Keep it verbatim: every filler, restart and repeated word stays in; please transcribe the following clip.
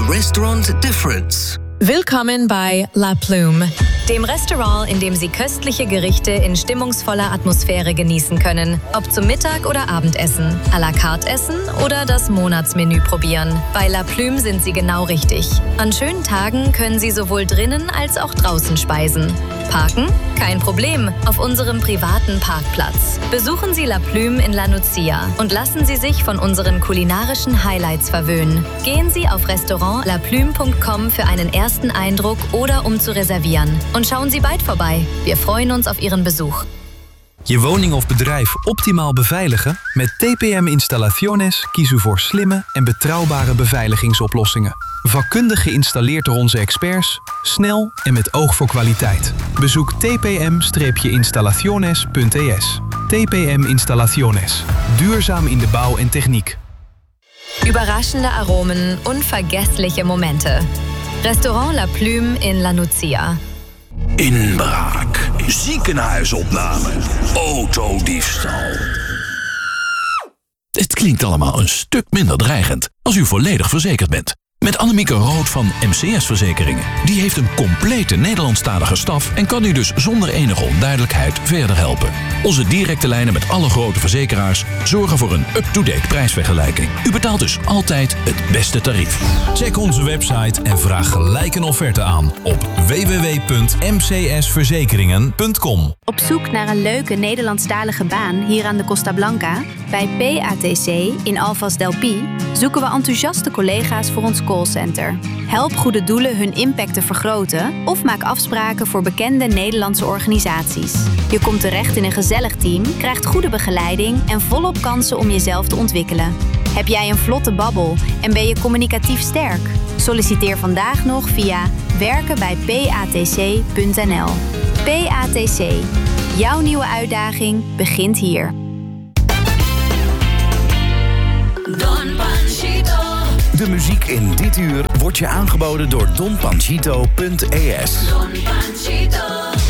restaurant difference. Willkommen bei La Plume, dem Restaurant, in dem Sie köstliche Gerichte in stimmungsvoller Atmosphäre genießen können. Ob zum Mittag- oder Abendessen, à la carte essen oder das Monatsmenü probieren. Bei La Plume sind Sie genau richtig. An schönen Tagen können Sie sowohl drinnen als auch draußen speisen. Parken? Kein Problem, auf unserem privaten Parkplatz. Besuchen Sie La Plume in La Nucia und lassen Sie sich von unseren kulinarischen Highlights verwöhnen. Gehen Sie auf restaurant la plume punkt com für einen ersten Eindruck oder um zu reservieren. Und schauen Sie bald vorbei. Wir freuen uns auf Ihren Besuch. Je woning of bedrijf optimaal beveiligen? Met T P M Installaciones kies u voor slimme en betrouwbare beveiligingsoplossingen. Vakkundig geïnstalleerd door onze experts, snel en met oog voor kwaliteit. Bezoek t p m installaciones punt e s. T P M Installaciones. Duurzaam in de bouw en techniek. Überraschende Aromen, unvergessliche Momente. Restaurant La Plume in La Nucia. Inbraak, ziekenhuisopname, autodiefstal. Het klinkt allemaal een stuk minder dreigend als u volledig verzekerd bent. Met Annemieke Rood van M C S-verzekeringen. Die heeft een complete Nederlandstalige staf en kan u dus zonder enige onduidelijkheid verder helpen. Onze directe lijnen met alle grote verzekeraars zorgen voor een up-to-date prijsvergelijking. U betaalt dus altijd het beste tarief. Check onze website en vraag gelijk een offerte aan op w w w punt m c s verzekeringen punt com. Op zoek naar een leuke Nederlandstalige baan hier aan de Costa Blanca? Bij P A T C in Alvas del Pi zoeken we enthousiaste collega's voor ons callcenter. Help goede doelen hun impact te vergroten of maak afspraken voor bekende Nederlandse organisaties. Je komt terecht in een gezellig team, krijgt goede begeleiding en volop kansen om jezelf te ontwikkelen. Heb jij een vlotte babbel en ben je communicatief sterk? Solliciteer vandaag nog via werken bij p a t c punt n l. P A T C. Jouw nieuwe uitdaging begint hier. Don Panchito. De muziek in dit uur wordt je aangeboden door don panchito punt e s. Don Panchito.